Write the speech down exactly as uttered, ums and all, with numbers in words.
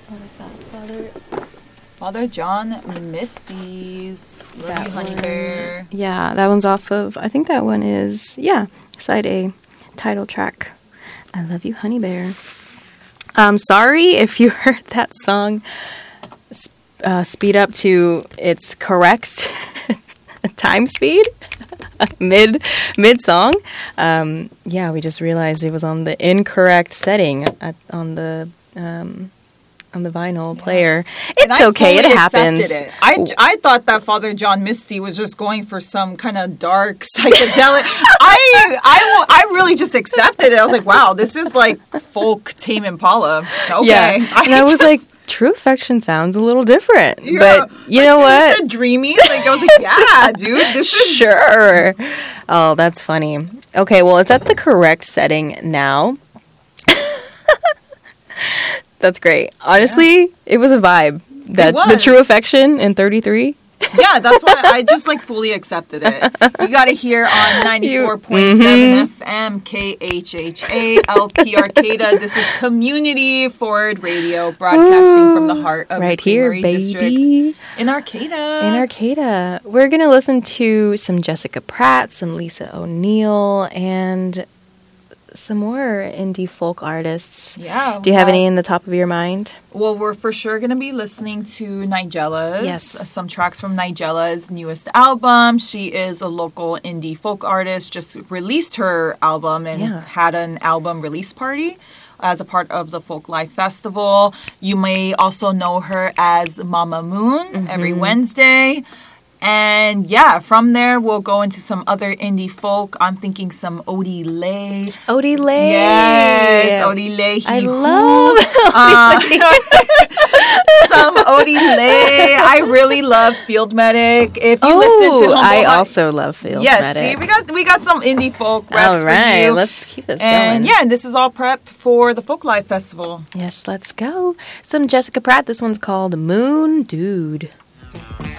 What is that? Father... Father John Misty's Love You, Honey Bear. Yeah, that one's off of, I think that one is, yeah, side A, title track. I Love You, Honey Bear. Um, sorry if you heard that song uh, speed up to its correct time speed mid mid song. Um, yeah, we just realized it was on the incorrect setting at, on the um, on the vinyl yeah. player. It's okay, it happens. It. I, I thought that Father John Misty was just going for some kind of dark psychedelic. I, I I really just accepted it. I was like, wow, this is like folk Tame Impala. Okay, yeah. I and I was just, like, True Affection sounds a little different, yeah, but you like, know what? Said dreamy. Like I was like, yeah, dude, this is sure. Oh, that's funny. Okay, well, it's at the correct setting now. That's great. Honestly, yeah. it was a vibe. That the True Affection in thirty-three. Yeah, that's why I just like fully accepted it. You got it here on ninety-four point seven mm-hmm. F M K H H A L P Arcata. This is Community Forward Radio, broadcasting Ooh, from the heart of right the Creamery here, baby. District in Arcata. In Arcata, we're gonna listen to some Jessica Pratt, some Lisa O'Neill, and some more indie folk artists. Yeah. Do you have any in the top of your mind? Well, we're for sure going to be listening to Nigella's. Yes. Some tracks from Nigella's newest album. She is a local indie folk artist, just released her album and yeah. had an album release party as a part of the Folk Life Festival. You may also know her as Mama Moon mm-hmm. every Wednesday. And yeah, from there we'll go into some other indie folk. I'm thinking some Odie Lay. Odie Lay. Yes, Odie Lay. I love uh, some Odie Lay. I really love Field Medic. If you oh, listen to Humble I Heart, also love Field yes, Medic. Yes, see, we got we got some indie folk reps all right, for you. Let's keep this and going. yeah, this is all prep for the Folk Life Festival. Yes, let's go. Some Jessica Pratt. This one's called Moon Dude.